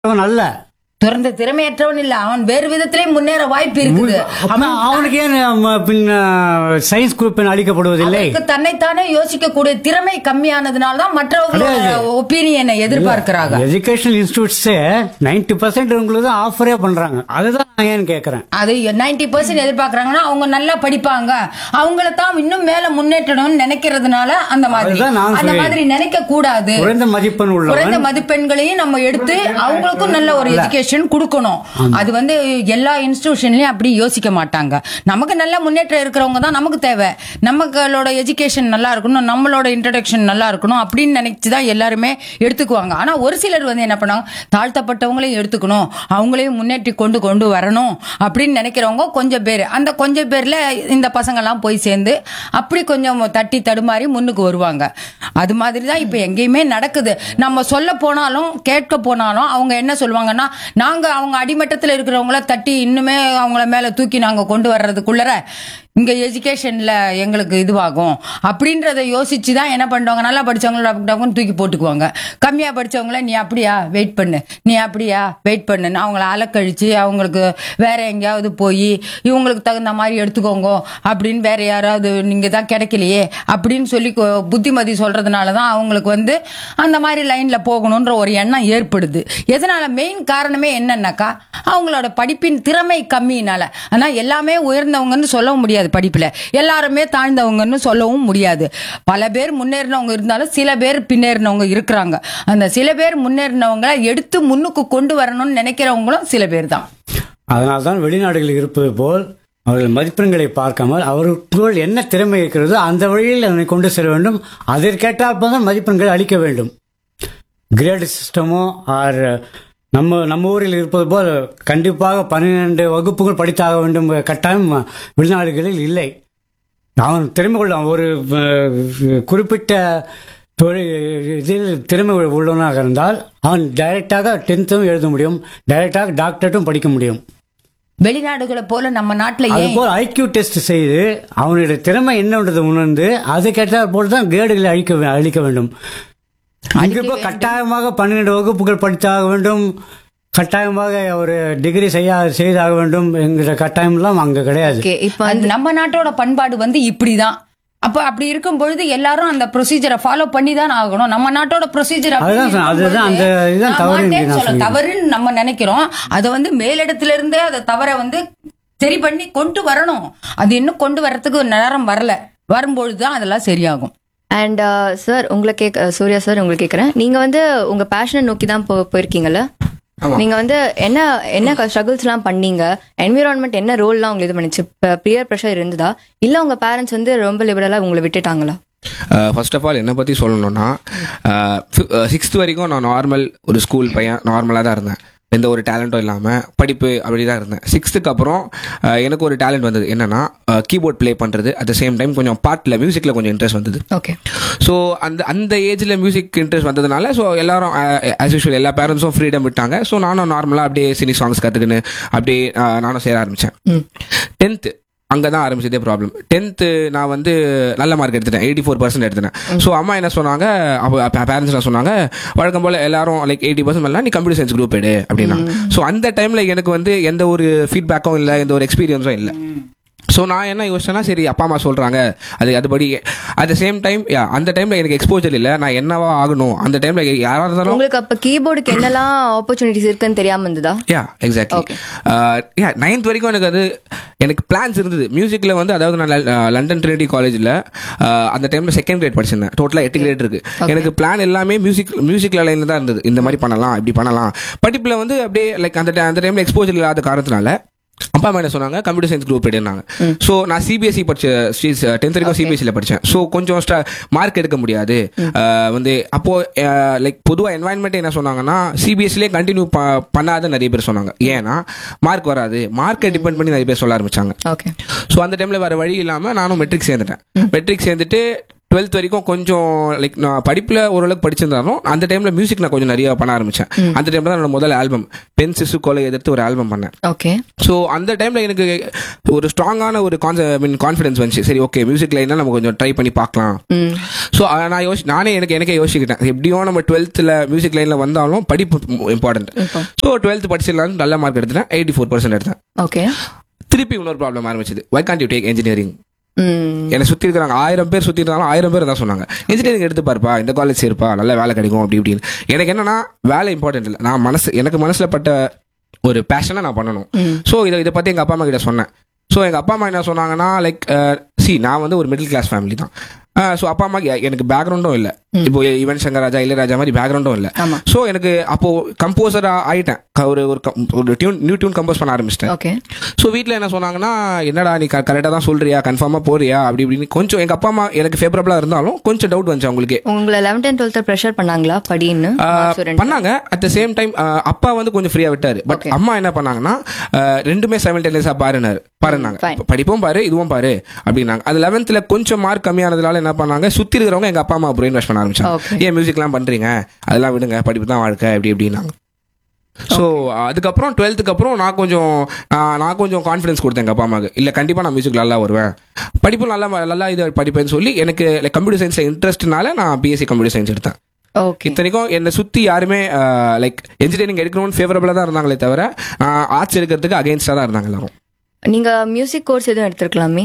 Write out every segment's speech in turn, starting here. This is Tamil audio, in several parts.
நல்ல துறந்த திறமையற்றவன் இல்ல, அவன் வேறு விதத்திலே முன்னேற வாய்ப்பு இருக்குது. அவனுக்கு ஏன் பின்ன சயின்ஸ் குரூப் அளிக்கப்படுவதில்லை? தன்னைத்தானே யோசிக்கக்கூடிய திறமை கம்மியானதுனாலதான் மற்றவங்களோட ஒப்பீனியனை எதிர்பார்க்கிறாங்க. எஜுகேஷனல் இன்ஸ்டிடியூட்ஸே 90% உங்களுக்கு தான் ஆஃபரே பண்றாங்க. அதுதான் நான் ஏன்னு கேக்குறேன். அது 90% எதிர்பார்க்கறாங்கன்னா அவங்க நல்லா படிப்பாங்க, அவங்கள தான் இன்னும் மேல முன்னேற்றணும்னு நினைக்கிறதுனால அந்த மாதிரி நினைக்க கூடாது. குறைந்த மதிப்பெண்களையும் நம்ம எடுத்து அவங்களுக்கும் நல்ல ஒரு எஜுகேஷன் கொடுக்கணும். அது எல்லா இன்ஸ்டிடியூஷன்லயும் அப்படி யோசிக்க மாட்டாங்க. நமக்கு நல்ல முன்னேற்றம் இருக்கிறவங்க தான் நமக்கு தேவை. நமக்களோட எஜுகேஷன் நல்லா இருக்கணும், நம்மளோட இன்ட்ரோடக்ஷன் நல்லா இருக்கணும் அப்படின்னு நினைச்சுதான் எல்லாருமே எடுத்துக்குவாங்க. ஆனா ஒரு சிலர் என்ன பண்ணாங்க, தாழ்த்தப்பட்டவங்களையும் எடுத்துக்கணும், அவங்களையும் முன்னேற்றி கொண்டு வரணும் அப்படின்னு நினைக்கிறவங்க கொஞ்சம் பேர். அந்த கொஞ்சம் பேர்ல இந்த பசங்க எல்லாம் போய் சேர்ந்து அப்படி கொஞ்சம் தட்டி தடுமாறி முன்னுக்கு வருவாங்க. அது மாதிரிதான் இப்ப எங்கேயுமே நடக்குது. நம்ம சொல்ல போனாலும் கேட்க போனாலும் அவங்க என்ன சொல்லுவாங்கன்னா, நாங்க அவங்க அடிமட்டத்தில் இருக்கிறவங்கள தட்டி இன்னுமே அவங்கள மேல தூக்கி நாங்க கொண்டு வர்றதுக்குள்ளற இங்க எஜுகேஷன்ல எங்களுக்கு இதுவாகும் அப்படின்றத யோசிச்சுதான் என்ன பண்ணுவாங்க, நல்லா படிச்சவங்கள தூக்கி போட்டுக்குவாங்க. கம்மியா படிச்சவங்கள நீ அப்படியா வெயிட் பண்ணு, நீ அப்படியா வெயிட் பண்ணுன்னு அவங்கள அலக்கழிச்சு அவங்களுக்கு வேற எங்கேயாவது போய் இவங்களுக்கு தகுந்த மாதிரி எடுத்துக்கோங்க அப்படின்னு வேற யாராவது நீங்க தான் கிடைக்கலையே அப்படின்னு சொல்லி புத்திமதி சொல்றதுனாலதான் அவங்களுக்கு அந்த மாதிரி லைன்ல போகணும்ன்ற ஒரு எண்ணம் ஏற்படுது. எதனால மெயின் காரணமே என்னன்னாக்கா அவங்களோட படிப்பின் திறமை கம்மியினால. ஆனா எல்லாமே உயர்ந்தவங்கன்னு சொல்ல முடியாது, படிப்புல எல்லாருமே தாழ்ந்தவங்கன்னு சொல்லவும் முடியாது. பல பேர் முன்னேறினவங்க இருந்தாலும் சில பேர் பின்னேறினவங்க இருக்கிறாங்க. அந்த சில பேர் முன்னேறினவங்க எடுத்து முன்னுக்கு கொண்டு வரணும்னு நினைக்கிறவங்களும் சில பேர் தான். அதனால்தான் வெளிநாடுகளில் இருப்பது போல் அவர்கள் மதிப்பெண்களை பார்க்காமல் அவர்களுக்குள் என்ன திறமை இருக்கிறதோ அந்த வழியில் அதனை கொண்டு செல்ல வேண்டும். அதற்கேற்றால்தான் மதிப்பெண்களை அளிக்க வேண்டும். கிரேட் சிஸ்டமோ ஆர் நம்ம ஊரில் இருப்பது போல் கண்டிப்பாக 12 வகுப்புகள் படித்தாக வேண்டும் கட்டாயம் வெளிநாடுகளில் இல்லை. அவன் திறமை கொள்ள ஒரு குறிப்பிட்ட இதில் திறமை உள்ளவனாக இருந்தால் அவன் டைரக்டாக 10th எழுத முடியும், டைரக்டாக டாக்டரேட்டும் படிக்க முடியும். வெளிநாடுகளை போல நம்ம நாட்டில் அது போல் ஐக்யூ டெஸ்ட் செய்து அவனுடைய திறமை என்னன்றது உணர்ந்து அதுக்கேற்ற போல் தான் கிரேடுகளை அளிக்க வேண்டும். அங்கிப்போ கட்டாயமாக 12 வகுப்புகள் படித்தாக வேண்டும், கட்டாயமாக ஒரு டிகிரி செய்தாக வேண்டும் என்கிற கட்டாயம் எல்லாம் அங்க கிடையாது. இப்ப நம்ம நாட்டோட பண்பாடு இப்படிதான். அப்ப அப்படி இருக்கும் பொழுது எல்லாரும் அந்த ப்ரொசீஜரை ஃபாலோ பண்ணி தான் ஆகணும். நம்ம நாட்டோட ப்ரொசீஜர் தவறுன்னு நம்ம நினைக்கிறோம். அதை மேலிடத்துல இருந்தே அதை தவற சரி பண்ணி கொண்டு வரணும். அது இன்னும் கொண்டு வர்றதுக்கு நேரம் வரல, வரும்பொழுதுதான் அதெல்லாம் சரியாகும். அண்ட் சார் சூர்யா சார் உங்களுக்கு கேட்குறேன், நீங்க உங்க பேஷனை நோக்கி தான் போயிருக்கீங்கல்ல, நீங்க என்ன ஸ்ட்ரகிள்ஸ்லாம் பண்ணீங்க, என்விரான்மெண்ட் என்ன ரோல்லாம் உங்களுக்கு இது பண்ணிச்சு, பியர் ப்ரெஷர் இருந்ததா இல்ல உங்க பேரண்ட்ஸ் ரொம்ப லிபரலா உங்களை விட்டுட்டாங்களா? ஃபர்ஸ்ட் ஆஃப் ஆல் என்னை பற்றி சொல்லணும்னா 6th வரைக்கும் நான் நார்மல் ஒரு ஸ்கூல் பையன், நார்மலாக தான் இருந்தேன். எந்த ஒரு டேலண்ட்டும் இல்லாமல் படிப்பு அப்படி தான் இருந்தேன். 6th அப்புறம் எனக்கு ஒரு டேலண்ட் வந்தது, என்னன்னா கீபோர்ட் ப்ளே பண்ணுறது. அட் த சேம் டைம் கொஞ்சம் பாட்டில் மியூசிக்கில் கொஞ்சம் இன்ட்ரெஸ்ட் வந்தது. ஓகே. ஸோ அந்த ஏஜில் மியூசிக் இன்ட்ரெஸ்ட் வந்ததுனால ஸோ எல்லாரும் ஆஸ் யூஷுவல் எல்லா பேரண்ட்ஸும் ஃப்ரீடம் விட்டாங்க. ஸோ நானும் நார்மலாக அப்படியே சினி சாங்ஸ் கற்றுக்கின்னு அப்படியே நானும் சேர ஆரம்பித்தேன். 10th அங்கே தான் ஆரம்பிச்சதே ப்ராப்ளம். 10th நான் நல்ல மார்க் எடுத்துட்டேன், 84% எடுத்துட்டேன். ஸோ அம்மா என்ன சொன்னாங்க, அப்போ பேரண்ட்ஸ் என்ன சொன்னாங்க, வழக்கம் போல் எல்லாரும் 80% மேலாம் நீ கம்ப்யூட்டர் சயின்ஸ் குரூப் எடு அப்படின்னா. ஸோ அந்த டைமில் எனக்கு எந்த ஒரு ஃபீட்பேக்கும் இல்லை, எந்த ஒரு எக்ஸ்பீரியன்ஸும் இல்லை. ஸோ நான் என்ன யோசிச்சேன்னா, சரி அப்பா அம்மா சொல்கிறாங்க அதுபடி. அட் த சேம் டைம் அந்த டைமில் எனக்கு எக்ஸ்போஜர் இல்லை, நான் என்னவா ஆகணும். அந்த டைமில் யாராக இருந்தாலும் உங்களுக்கு அப்போ கீபோர்டுக்கு என்னெல்லாம் ஆப்பர்ச்சுனிட்டிஸ் இருக்குன்னு தெரியாமல் இருந்ததா? எக்ஸாக்ட்லி. 9th வரைக்கும் எனக்கு பிளான்ஸ் இருந்தது மியூசிக்கில். அதாவது நான் லண்டன் ட்ரினிட்டி காலேஜில் அந்த டைமில் 2nd கிரேட் படிச்சிருந்தேன். டோட்டலாக 8 கிரேட் இருக்கு. எனக்கு பிளான் எல்லாமே மியூசிக் லைனில் தான் இருந்தது. இந்த மாதிரி பண்ணலாம், இப்படி பண்ணலாம். படிப்பில் அப்படியே அந்த டைமில் எக்ஸ்போஜர் இல்லாத காரணத்தினால அப்பா அம்மா என்ன சொன்னாங்க, கம்ப்யூட்டர் சயின்ஸ் குரூப் எடுனாங்க. ஸோ நான் சிபிஎஸ்சி படித்தேன், 10th வரைக்கும் சிபிஎஸ்சியில் படித்தேன். ஸோ கொஞ்சம் மார்க் எடுக்க முடியாது. அப்போ பொதுவாக என்வாயன்மெண்ட் என்ன சொன்னாங்கன்னா, சிபிஎஸ்சிலே கண்டினியூ பண்ணாத நிறைய பேர் சொன்னாங்க. ஏன்னா மார்க் வராது, மார்க்கை டிபெண்ட் பண்ணி நிறைய பேர் சொல்ல ஆரம்பிச்சாங்க. ஸோ அந்த டைமில் வேறு வழி இல்லாமல் நானும் மெட்ரிக் சேர்ந்துட்டேன். மெட்ரிக் சேர்ந்துட்டு 12th வரைக்கும் கொஞ்சம் லைக் நான் படிப்புல ஓரளவுக்கு படிச்சிருந்தாலும் அந்த டைம்ல மியூசிக் நான் கொஞ்சம் நிறைய பண்ண ஆரம்பிச்சேன். அந்த டைம்ல தான் என்னோட முதல் ஆல்பம் பென் சிசு கொலை எதிர்த்து ஒரு ஆல்பம் பண்ணேன். ஓகே. ஸோ அந்த டைம்ல எனக்கு ஒரு ஸ்ட்ராங்கான ஒரு கான்ஃபிடன்ஸ் வந்துச்சு. சரி ஓகே மியூசிக் லைனா நம்ம கொஞ்சம் ட்ரை பண்ணி பார்க்கலாம். ஸோ நானே எனக்கே யோசிக்கிட்டேன் எப்படியோ நம்ம 12th மியூசிக் லைன்ல வந்தாலும் படிப்பு இம்பார்ட்டன்ட். ஸோ 12th படிச்சிடலாம் நல்ல மார்க் எடுத்தேன், 84% எடுத்தேன். ஓகே. திருப்பி இன்னொரு ப்ராப்ளம் ஆரம்பிச்சது. Why can't you take engineering? என்னை சுற்றி இருக்கிறாங்க 1000 பேர் சுற்றி இருந்தாலும் 1000 பேர் தான் சொன்னாங்க இன்ஜினியரிங் எடுத்து பாருப்பா, இந்த காலேஜ் இருப்பா, நல்ல வேலை கிடைக்கும் அப்படி இப்படின்னு. எனக்கு என்னன்னா வேலை இம்பார்ட்டன்ட் இல்லை, நான் எனக்கு மனசுல பட்ட ஒரு பேஷனை நான் பண்ணணும். ஸோ இதை பற்றி எங்கள் அப்பா அம்மா கிட்ட சொன்னேன். ஸோ எங்கள் அப்பா அம்மா என்ன சொன்னாங்கன்னா லைக் நான் வந்து ஒரு மிடில் கிளாஸ் ஃபேமிலி தான். ஸோ அப்பா அம்மா எனக்கு பேக்ரவுண்டும் இல்லை, இப்போ யுவன் சங்கர் ராஜா இளையராஜா மாதிரி பேக்ரவுண்டும் இல்லை. ஸோ எனக்கு அப்போ கம்போசரா ஆயிட்டேன், ஒரு நியூ டியூன் கம்போஸ் பண்ண ஆரம்பிச்சிட்டேன். ஸோ வீட்டில் என்ன சொன்னாங்கன்னா என்னடா நீ கரெக்டாக தான் சொல்றியா, கன்ஃபார்மாக போறியா அப்படி இப்படின்னு கொஞ்சம் எங்கள் அப்பா அம்மா எனக்கு ஃபேவரபிளா இருந்தாலும் கொஞ்சம் டவுட் வந்துச்சு அவங்களுக்கு. உங்களை 11th and 12th ப்ரெஷர் பண்ணாங்களா படின்னு? பண்ணாங்க. அட் த சேம் டைம் அப்பா வந்து கொஞ்சம் ஃப்ரீயா விட்டாரு. பட் அம்மா என்ன பண்ணாங்கன்னா ரெண்டுமே சைமல்டேனியஸா பாருனாங்க, படிப்பும் பாரு இதுவும் பாரு அப்படின்னாங்க. அது 11th கொஞ்சம் மார்க் கம்மியானதுனால என்ன பண்ணாங்க, சுத்தி இருக்கிறவங்க எங்க அப்பா அம்மா பிரெயின் வாஷ் பண்ண ஆரம்பிச்சாங்க. ஏன் மியூசிக்லாம் பண்றீங்க, அதெல்லாம் விடுங்க, படிப்பு தான் வாழ்க்கை அப்படி இப்படின்னாங்க. ஸோ அதுக்கப்புறம் 12th அப்புறம் நான் கொஞ்சம் கான்ஃபிடன்ஸ் கொடுத்தேன் எங்கள் அப்பா அம்மாவுக்கு. இல்லை கண்டிப்பாக நான் மியூசிக் நல்லா வருவேன், படிப்பு நல்லா இது படிப்பேன்னு சொல்லி எனக்கு கம்ப்யூட்டர் சயின்ஸில் இன்ட்ரெஸ்ட்னால நான் பிஎஸ்சி கம்ப்யூட்டர் சயின்ஸ் எடுத்தேன். இத்தனைக்கும் என்னை சுற்றி யாருமே லைக் இன்ஜினியரிங் எடுக்கணும்னு ஃபேவரபிளாக தான் இருந்தாங்களே தவிர ஆர்ட்ஸ் எடுக்கிறதுக்கு அகேன்ஸ்டாக தான் இருந்தாங்க எல்லாரும். நீங்கள் மியூசிக் கோர்ஸ் எதுவும் எடுத்துருக்கலாம்.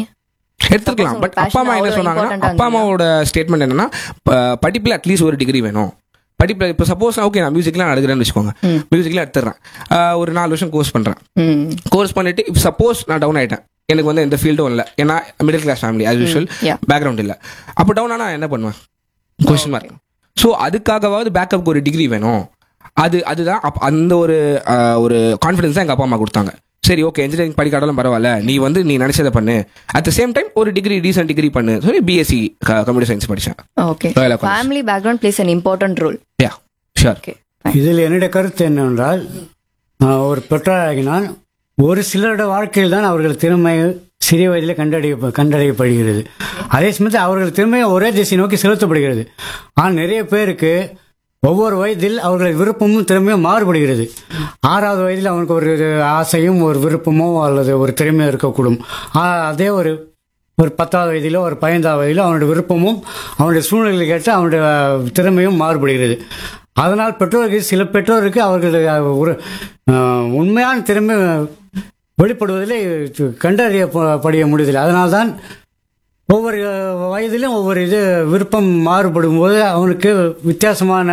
பட் அப்பா அம்மா என்ன சொன்னாங்கன்னா, அப்பா அம்மாவோட ஸ்டேட்மெண்ட் என்னன்னா படிப்புல அட்லீஸ்ட் ஒரு டிகிரி வேணும். படிப்புல இப்போ சப்போஸ் ஓகே நான் மியூசிக்லாம் எடுக்கிறேன்னு வச்சுக்கோங்க, மியூசிக்லாம் எடுத்துறேன், ஒரு 4 வருஷம் கோர்ஸ் பண்றேன். கோர்ஸ் பண்ணிட்டு இப்போ சப்போஸ் நான் டவுன் ஆயிட்டேன், எனக்கு வந்து எந்த ஃபீல்டும் இல்லை, ஏன்னா middle class family as usual, background இல்லை. அப்போ டவுன் ஆனால் என்ன பண்ணுவேன், கொஸ்டின் மார்க். ஸோ அதுக்காகவாவது பேக்கப்புக்கு ஒரு டிகிரி வேணும். அதுதான் அந்த ஒரு கான்ஃபிடன்ஸ் தான் எங்கள் அப்பா அம்மா கொடுத்தாங்க. சரி ஓகே இன்ஜினியரிங் படிக்காட்டாலும் பரவாயில்ல, நீ நினைச்சதை பண்ணு, அட் த சேம் டைம் ஒரு டிகிரி டீசன்ட் டிகிரி பண்ணு சொல்லி பிஎஸ்சி கம்ப்யூட்டர் சயின்ஸ் படிச்சேன். Okay. Family background place an important role. Yeah sure. இதில் என்னுடைய கருத்து என்னவென்றால், ஒரு பெற்றோராகினால் ஒரு சிலரோட வாழ்க்கையில் தான் அவர்கள் திறமை சிறிய வயதில் கண்டறியப்படுகிறது. அதே சமயத்தில் அவர்கள் திறமை ஒரே திசை நோக்கி செலுத்தப்படுகிறது. ஆனால் நிறைய பேருக்கு ஒவ்வொரு வயதில் அவர்கள் விருப்பமும் திறமையும் மாறுபடுகிறது. 6வது வயதில் அவனுக்கு ஒரு ஆசையும் ஒரு விருப்பமோ அல்லது ஒரு திறமையோ இருக்கக்கூடும். அதே ஒரு 10வது வயதிலோ ஒரு 15வது வயதிலோ அவனுடைய விருப்பமும் அவனுடைய சூழ்நிலைகளை கேட்டு அவனுடைய திறமையும் மாறுபடுகிறது. அதனால் சில பெற்றோருக்கு அவர்கள் ஒரு உண்மையான திறமை வெளிப்படுவதிலே கண்டறியப்பட முடியவில்லை. அதனால்தான் ஒவ்வொரு வயதிலும் ஒவ்வொரு விருப்பம் மாறுபடும் போது அவனுக்கு வித்தியாசமான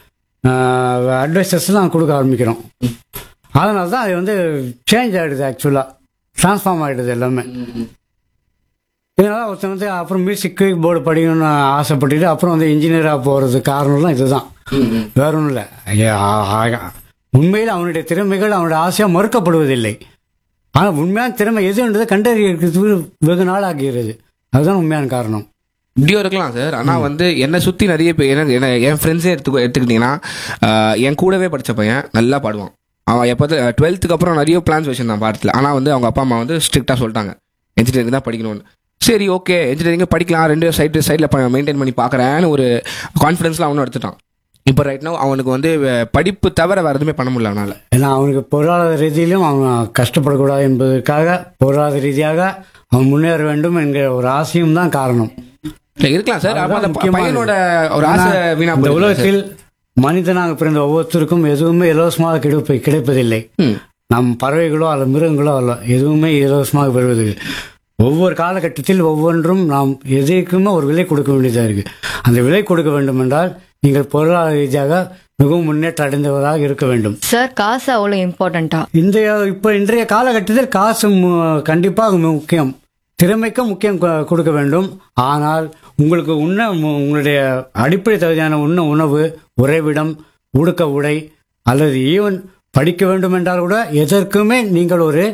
அட்வைசஸ்லாம் கொடுக்க ஆரம்பிக்கிறோம். அதனால தான் அது வந்து சேஞ்ச் ஆகிடுது, ஆக்சுவலாக ட்ரான்ஸ்ஃபார்ம் ஆகிடுது எல்லாமே. இதனால் ஒருத்தன் வந்து அப்புறம் மியூசிக் போர்டு படிக்கணும்னு ஆசைப்பட்டுட்டு அப்புறம் வந்து இன்ஜினியராக போகிறது காரணம்லாம் இதுதான், வேற ஒன்றும் இல்லை. உண்மையில் அவனுடைய திறமைகள் அவனுடைய ஆசையாக மறுக்கப்படுவதில்லை. ஆனால் உண்மையான திறமை எதுன்றதை கண்டறியறதுக்கு வெகு நாள் ஆகிறது. அதுதான் உண்மையான காரணம். இப்படியோ இருக்கலாம் சார். ஆனால் வந்து என்னை சுற்றி நிறைய பேர் என் ஃப்ரெண்ட்ஸே எடுத்துக்கிட்டிங்கன்னா என் கூடவே படித்த பையன் நல்லா பாடுவான். அவன் எப்போ 12th அப்புறம் நிறைய பிளான்ஸ் வச்சுருந்தான் பாடத்தில். ஆனால் வந்து அவங்க அப்பா அம்மா வந்து ஸ்ட்ரிக்டாக சொல்லிட்டாங்க இன்ஜினியரிங் தான் படிக்கணும்னு. சரி ஓகே இன்ஜினியரிங் படிக்கலாம், 2 சைடில் மெயின்டைன் பண்ணி பார்க்குறேன்னு ஒரு கான்ஃபிடன்ஸ்லாம் அவனும் எடுத்துட்டான். இப்போ ரைட் நவ் அவனுக்கு வந்து படிப்பு தவிர வேறு எதுவுமே பண்ண முடியல அவனால். ஏன்னா அவனுக்கு பொருளாதார ரீதியிலும் அவன் கஷ்டப்படக்கூடாது என்பதற்காக பொருளாதார ரீதியாக அவன் முன்னேற வேண்டும் என்கிற ஒரு ஆசையும் தான் காரணம். இருக்கலாம் சார். பையனோட ஒரு ஆசை வீணா. இந்த உலகத்தில் மனிதனாக பிறந்த ஒவ்வொருத்தருக்கும் எதுவுமே இலவசமாக கிடைப்பதில்லை. நம் பறவைகளோ அல்ல மிருகங்களோ அல்ல, எதுவுமே இலவசமாக பெறுவதில்லை. ஒவ்வொரு காலகட்டத்தில் ஒவ்வொன்றும் நாம் எதுக்குமே ஒரு விலை கொடுக்க வேண்டியதாக இருக்கு. அந்த விலை கொடுக்க வேண்டும் என்றால் நீங்கள் பொருளாதார ரீதியாக மிகவும் முன்னேற்றம் அடைந்தவராக இருக்க வேண்டும். சார் காசு அவ்வளோ இம்பார்ட்டண்டா? இன்றைய காலகட்டத்தில் காசு கண்டிப்பாக முக்கியம், திறமைக்கும் முக்கியம் கொடுக்க வேண்டும். ஆனால் உங்களுக்கு உங்களுடைய அடிப்படை தகுதியான உணவு, உறைவிடம், உடுக்க உடை அல்லது ஈவன் படிக்க வேண்டும் என்றால் கூட எதற்குமே நீங்கள் ஒரு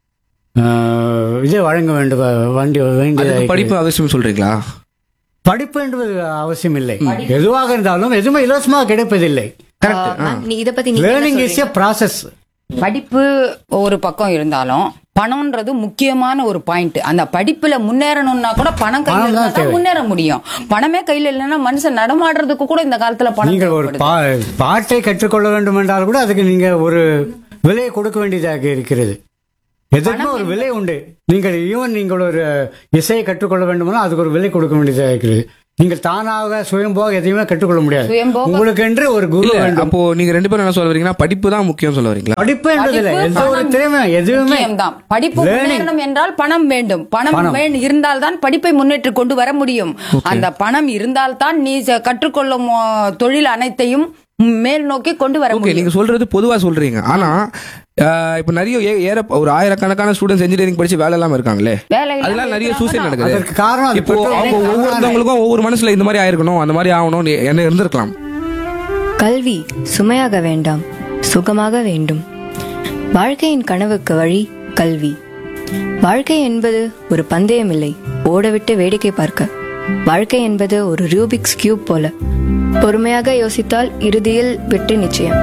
இதை வழங்க வேண்டிய படிப்பு அவசியம் சொல்றீங்களா? படிப்பு என்பது அவசியம் இல்லை. எதுவாக இருந்தாலும் எதுவுமே இலவசமாக கிடைப்பதில்லை. படிப்பு ஒரு பக்கம் இருந்தாலும் பணம்ன்றது முக்கியமான ஒரு பாயிண்ட். அந்த படிப்புல முன்னேறணும்னா கூட பணம் கையில இருந்தா தான் முன்னேற முடியும். பணமே கையில இல்லைன்னா மனுஷன் நடமாடுறதுக்கு கூட இந்த காலத்துல பணம். நீங்கள் ஒரு பாட்டை கற்றுக்கொள்ள வேண்டும் என்றால் கூட அதுக்கு நீங்க ஒரு விலையை கொடுக்க வேண்டியதாக இருக்கிறது. எதற்கும் ஒரு விலை உண்டு. நீங்கள் நீங்கள் ஒரு இசையை கற்றுக்கொள்ள வேண்டுமானால் அதுக்கு ஒரு விலை கொடுக்க வேண்டியதாக இருக்கிறது. நீங்கள் தானாக சுயம்போக எதையுமே கற்றுக்கொள்ள முடியாது. உங்களுக்கு என்று ஒரு குரு வேண்டும். அப்போ நீங்க 2 பேரும் என்ன சொல்ல வரீங்கன்னா படிப்பு தான் முக்கியம் சொல்ல வரீங்களா? படிப்பு என்றதில்லை, எந்த ஒரு திறமை எதுவுமே தான். படிப்பு முன்னேறணும் என்றால் பணம் வேண்டும். பணம் இருந்தால் தான் படிப்பை முன்னேற்றி கொண்டு வர முடியும். அந்த பணம் இருந்தால் தான் நீ கற்றுக்கொள்ளும் தொழில் அனைத்தையும் மேல் நோக்கி கொண்டு வர முடியும். நீங்க சொல்றது பொதுவா சொல்றீங்க. ஆனா இப்ப நிறைய ஒரு ஆயிரக்கணக்கான ஸ்டூடெண்ட்ஸ் இன்ஜினியரிங் படிச்சு வேலை இல்லாம இருக்காங்களே, அதெல்லாம் நிறைய சூசைட் நடக்குது. அதற்கு காரணம் இப்போ அவங்க ஒவ்வொருத்தவங்களுக்கும் ஒவ்வொரு மனசுல இந்த மாதிரி ஆயிருக்கணும், அந்த மாதிரி ஆகணும் என்ன இருந்திருக்கலாம். கல்வி சுமையாக வேண்டாம், சுகமாக வேண்டும். வாழ்க்கையின் கனவுக்கு வழி கல்வி. வாழ்க்கை என்பது ஒரு பந்தயம் இல்லை, ஓடவிட்டு வேடிக்கை பார்க்க. வாழ்க்கை என்பது ஒரு ரூபிக்ஸ் கியூப் போல. பொறுமையாக யோசித்தால் இறுதியில் வெற்றி நிச்சயம்.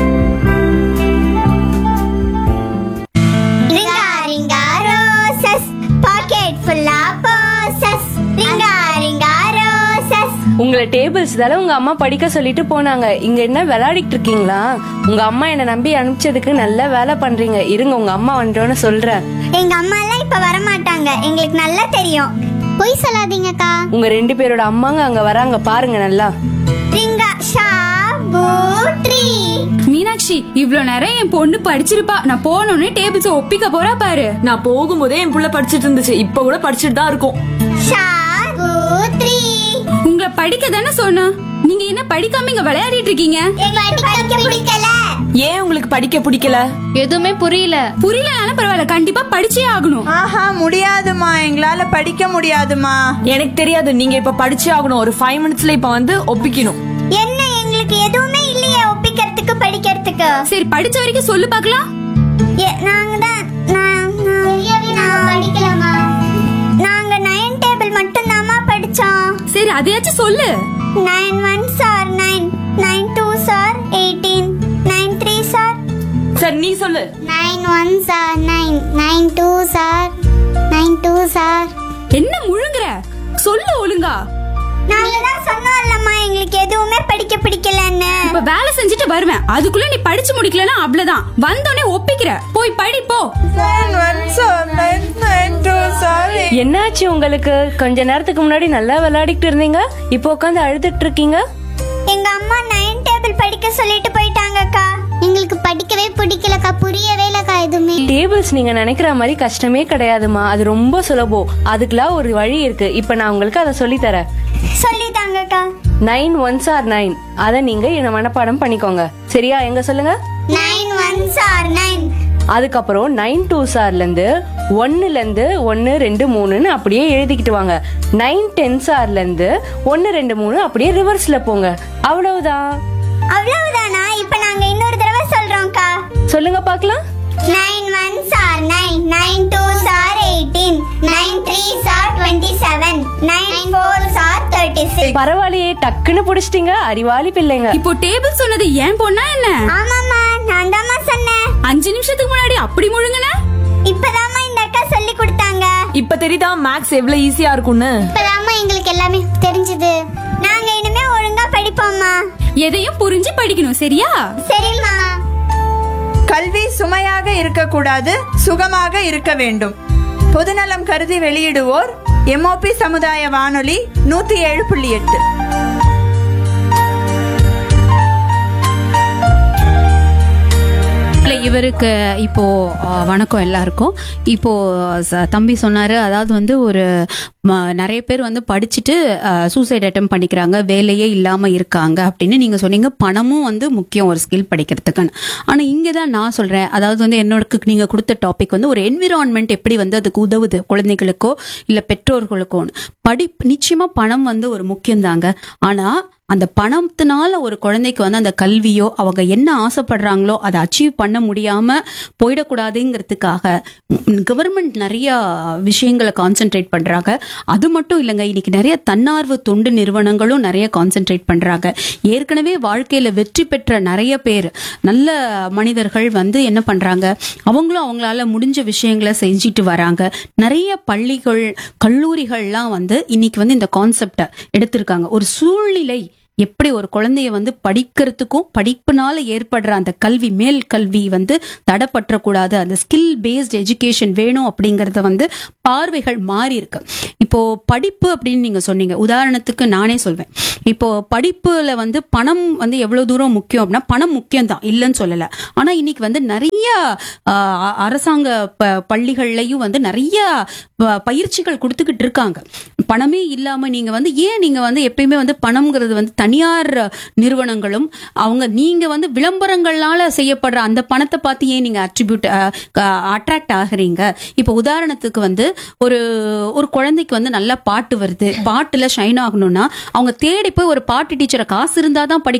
உங்களை டேபிள்ஸ் தால உங்க அம்மா படிக்க சொல்லிட்டு போனாங்க. இங்க என்ன விளையாடிட்டு இருக்கீங்களா? உங்க அம்மா என்ன நம்பி அனுப்பிச்சதுக்கு நல்ல வேலை பண்றீங்க. இருங்க உங்க அம்மா வந்துட்டோன்னு சொல்றேன். எங்க அம்மா எல்லாம் இப்ப வர மாட்டாங்க, எங்களுக்கு நல்லா தெரியும். போய் சொல்லாதீங்கக்கா. உங்க 2 பேரோட அம்மாங்க அங்க வராங்க, பாருங்க நல்லா. மீனாட்சி, இவ்ளோ நேரம் என் பொண்ணு படிச்சிருப்பா. நான் போனோன்னு டேபிள்ஸ் ஒப்பிக்க போறா பாரு. நான் போகும்போதே என் புள்ள படிச்சிட்டு இருந்துச்சு, இப்ப கூட படிச்சிட்டு தான் இருக்கும். உங்களை படிக்க தானே சொன்னா, நீங்க என்ன படிக்காம இங்க விளையாடிட்டு இருக்கீங்க? ஏன் உங்களுக்கு படிக்க பிடிக்கல? எதுவுமே புரியலனாலும் பரவாயில்ல, கண்டிப்பா படிச்சே ஆகணும். ஆஹா, முடியாதுமா, எங்களால படிக்க முடியாதுமா. எனக்கு தெரியாது, நீங்க இப்ப படிச்சே ஆகணும். ஒரு 5 மினிட்ஸ்ல இப்ப வந்து ஒப்பிக்கணும். என்ன, எங்களுக்கு எதுவுமே இல்லையே ஒப்பிக்கிறதுக்கு படிக்கிறதுக்கு. சரி, படிச்ச வரைக்கும் சொல்லு பாக்கலாம். நாங்க தான் படிக்கலாமா? நாங்க 9 டேபிள் மட்டும் தாமா படிச்சோம். சரி, அதையாச்சும் சொல்லு. 9 1s are 9, 9 2s are 18, 9 3s are. சரி, நீ சொல்லு. 9 1s are 9, 9 2s are 9 2s are. என்ன முழுங்குற? சொல்லு ஒழுங்கா. நாங்க தான் சொன்னோம்லம்மா, எங்களுக்கு எதுவுமே படிக்க பிடிக்கலன்னு. இப்ப வேலை செஞ்சுட்டு வருவேன், அதுக்குள்ள நீ படிச்சு முடிக்கலன்னா அவ்வளவுதான். வந்தோடனே ஒப்பிக்கிற. போய் படி போ. 9 1s are 9, 9 2s are 8. என்னாச்சு உங்களுக்கு? கொஞ்ச நேரத்துக்கு முன்னாடி நல்லா விளையாடிட்டு இருந்தீங்க, இப்போ உட்காந்து அழுதுட்டு இருக்கீங்க. எங்க அம்மா 9 டேபிள் படிக்க சொல்லிட்டு போயிட்டாங்கக்கா. எங்களுக்கு படிக்கவே பிடிக்கலக்கா, புரியவே இல்லக்கா எதுவுமே. டேபிள்ஸ் நீங்க நினைக்கிற மாதிரி கஷ்டமே கிடையாதுமா, அது ரொம்ப சுலபம். அதுக்கெல்லாம் ஒரு வழி இருக்கு. இப்ப நான் உங்களுக்கு அதை சொல்லி தரேன். சொல்லிட்டாங்கக்கா. 9 1s are 9, அத நீங்க என்ன மனப்பாடம் பண்ணிக்கோங்க. சரியா? எங்க சொல்லுங்க. 9 1s are 9. அதுக்கப்புறம் 9 2s are இருந்து 1ல இருந்து 1 2 3ன்னு அப்படியே எழுதிக்கிட்டு வாங்க. 9 10s are இருந்து 1 2 3 அப்படியே ரிவர்ஸ்ல போங்க. அவ்வளவுதான். அவ்வளவுதானா? இப்ப நாங்க இன்னொரு தடவை சொல்றோம்க்கா. சொல்லுங்க பாக்கலாம். 9 1s are 9, 9 2s are 18, 9 3s are 27, 9 4s are 36. பரவாயில்லையே, டக்குன்னு புடிச்சிட்டீங்க, அறிவாளி பிள்ளைங்க. இப்போ டேபிள் சொன்னது ஏன் பொண்ணா என்ன? ஆமாமா, நான் தாமா சொன்னேன். 5 நிமிஷத்துக்கு முன்னாடி அப்படி முழுங்கன. இப்பதாமா இந்த அக்கா சொல்லி கொடுத்தாங்க. இப்ப தெரியுதா மேக்ஸ் எவ்வளவு ஈஸியா இருக்கும்னு? இப்பதாமா எங்களுக்கு எல்லாமே தெரிஞ்சது. நாங்க இனிமே ஒழுங்கா படிப்போம்மா. எதையும் புரிஞ்சு படிக்கணும், சரியா? சரிம்மா. கல்வி சுமையாக இருக்கக்கூடாது, சுகமாக இருக்க வேண்டும். பொதுநலம் கருதி வெளியிடுவோர் MOP சமுதாய வானொலி 107.8. இவருக்கு இப்போ வணக்கம் எல்லாருக்கும். இப்போ தம்பி சொன்னாரு, அதாவது வந்து ஒரு நிறைய பேர் வந்து படிச்சுட்டு சூசைட் அட்டெம்ப்ட் பண்ணிக்கிறாங்க, வேலையே இல்லாம இருக்காங்க அப்படின்னு நீங்க சொன்னீங்க. பணமும் வந்து முக்கியம் ஒரு ஸ்கில் படிக்கிறதுக்குன்னு. ஆனா இங்கதான் நான் சொல்றேன், அதாவது வந்து என்னோட நீங்க கொடுத்த டாபிக் வந்து ஒரு என்விரான்மெண்ட் எப்படி வந்து அதுக்கு உதவுது குழந்தைகளுக்கோ இல்ல பெற்றோர்களுக்கோ. நிச்சயமா பணம் வந்து ஒரு முக்கியம் தாங்க. ஆனா அந்த பணத்தினால ஒரு குழந்தைக்கு வந்து அந்த கல்வியோ அவங்க என்ன ஆசைப்படுறாங்களோ அதை அச்சீவ் பண்ண முடியாம போயிடக்கூடாதுங்கிறதுக்காக கவர்மெண்ட் நிறைய விஷயங்களை கான்சென்ட்ரேட் பண்றாங்க. அது மட்டும் இல்லைங்க, இன்னைக்கு நிறைய தன்னார்வ தொண்டு நிறுவனங்களும் நிறைய கான்சென்ட்ரேட் பண்றாங்க. ஏற்கனவே வாழ்க்கையில வெற்றி பெற்ற நிறைய பேர் நல்ல மனிதர்கள் வந்து என்ன பண்றாங்க, அவங்களும் அவங்களால முடிஞ்ச விஷயங்களை செஞ்சிட்டு வராங்க. நிறைய பள்ளிகள் கல்லூரிகள்லாம் வந்து இன்னைக்கு வந்து இந்த கான்செப்டை எடுத்திருக்காங்க. ஒரு சூழ்நிலை எப்படி ஒரு குழந்தைய வந்து படிக்கிறதுக்கும் படிப்புனால ஏற்படுற அந்த கல்வி மேல் கல்வி வந்து தடைப்பற்றக்கூடாது, அந்த ஸ்கில் பேஸ்ட் எஜுகேஷன் வேணும் அப்படிங்கறத வந்து பார்வைகள் மாறி இருக்கு. இப்போ படிப்பு அப்படின்னு நீங்க சொன்னீங்க, உதாரணத்துக்கு நானே சொல்வேன். இப்போ படிப்புல வந்து பணம் வந்து எவ்வளவு தூரம் முக்கியம் அப்படின்னா, பணம் முக்கியம் தான், இல்லைன்னு சொல்லல. ஆனா இன்னைக்கு வந்து நிறைய அரசாங்க பள்ளிகள்லயும் வந்து நிறைய பயிற்சிகள் கொடுத்துக்கிட்டு இருக்காங்க. பணமே இல்லாம நீங்க வந்து ஏன் நீங்க வந்து எப்பயுமே வந்து பணம்ங்கிறது வந்து தனியார் நிறுவனங்களும் நீங்க வந்து விளம்பரங்களால செய்யப்படுற அந்த பணத்தை பார்த்து ஏன் நீங்க அட்ராக்ட் ஆகுறீங்க? இப்ப உதாரணத்துக்கு வந்து ஒரு குழந்தைக்கு வந்து நல்லா பாட்டு வருது, பாட்டுல ஷைன் ஆகணும்னா அவங்க தேடி போய் ஒரு பாட்டு டீச்சரை காசு இருந்தாதான் படிக்க